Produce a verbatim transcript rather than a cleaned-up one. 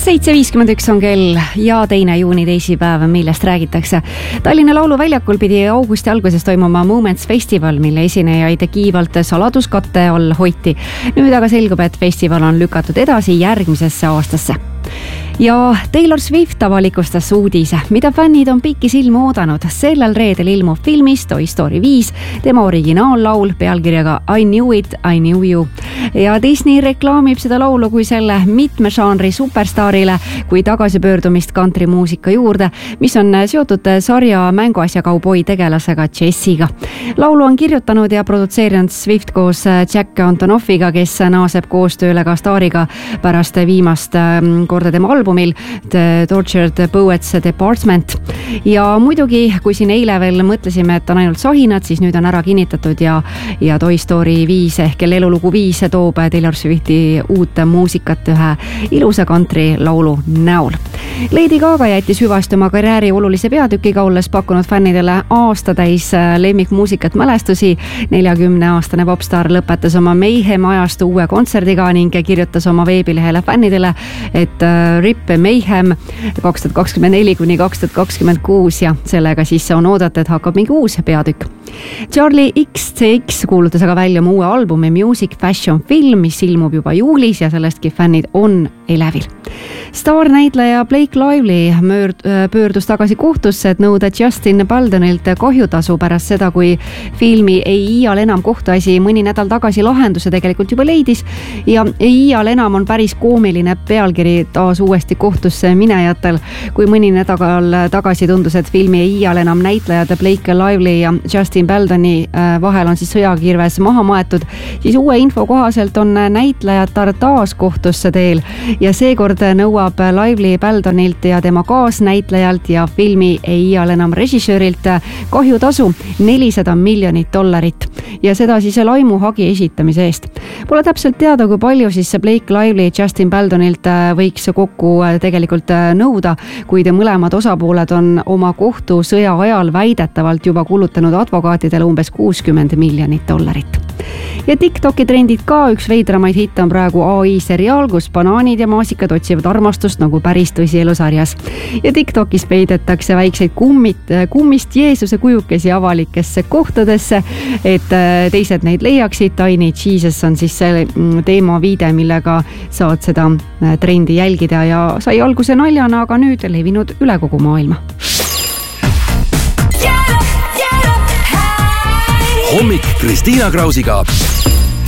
seitse viiskümmend üks on kell ja teine juuni teisipäev, millest räägitakse. Tallinna Lauluväljakul pidi augusti alguses toimuma Moments Festival, mille esinejaid kiivalt saladuskatte all hoiti. Nüüd aga selgub, et festival on lükatud edasi järgmisesse aastasse. Ja Taylor Swift avalikustas uudise, mida fännid on pikisilma oodanud. Sellel reedel ilmub filmis Toy Story viis, tema originaallaul pealkirjaga I Knew It, I Knew You. Ja Disney reklaamib seda laulu kui selle mitme žanri superstaarile kui tagasipöördumist kantrimuusika juurde, mis on seotud sarja mänguasja kauboi tegelasega Jessiga. Laulu on kirjutanud ja produtseerinud Swift koos Jack Antonoffiga, kes naaseb koostööle ka staariga pärast viimast korda tema albumil The Tortured Poets Department. Ja muidugi, kui siin eile veel mõtlesime, et on ainult sahinad, siis nüüd on ära kinnitatud ja, ja Toy Story viis ehk elulugu viis toob Taylor Swifti uut muusikat ühe ilusa kantri laulu näol. Lady Gaga jättis hüvasti oma karjääri olulise peatükiga, olles pakkunud fännidele aasta täis lemmikmuusikat mälestusi. neljakümne aastane popstar lõpetas oma Mayhem ajastu uue kontserdiga ning kirjutas oma veebilehele fännidele, et Rip Mayhem kaks tuhat kakskümmend neli kuni kaks tuhat kakskümmend kuus ja sellega siis on oodata, et hakkab mingi uus peatükk. Charlie X C X kuulutas aga välja uue albumi Music Fashion Film, mis ilmub juba juulis ja sellestki fännid on elevil. Staarnäitleja Blake Lively pöördus tagasi kohtusse, et nõuda Justin Baldonilt kahjutasu pärast seda, kui filmi Ei iial enam kohtuasi mõni nädal tagasi lahenduse tegelikult juba leidis ja Ei iial enam on päris koomiline pealkiri taas uuesti kohtusse minejatel. Kui mõni nädal tagasi tundus, et filmi Ei iial enam näitlejad Blake Lively ja Justin Baldoni vahel on siis sõjakirves maha maetud, siis uue info kohaselt on näitlejad taas kohtusse teel ja seekord nõuab Lively Baldonilt ja tema kaasnäitlejalt ja filmi Ei iial enam režissöörilt kahjutasu nelisada miljonit dollarit ja seda siis laimuhagi esitamise eest. Pole täpselt teada, kui palju siis Blake Lively Justin Baldonilt võiks kokku tegelikult nõuda, kuid mõlemad osapooled on oma kohtusõja ajal väidetavalt juba kulutanud advokaatidele umbes kuuskümmend miljonit dollarit. Ja TikToki trendid ka, üks veidramaid hitte on praegu A I seriaal, kus banaanid ja maasikad otsivad armastust nagu päris tõsielusarjas. Ja TikTokis peidetakse väikseid kummit, kummist Jeesuse kujukesi avalikesse kohtadesse, et teised neid leiaksid. Tiny Jesus on siis see teema viide, millega saad seda trendi jälgida ja sai alguse naljana, aga nüüd levinud üle kogu maailma. Hommik Kristiina Krausiga.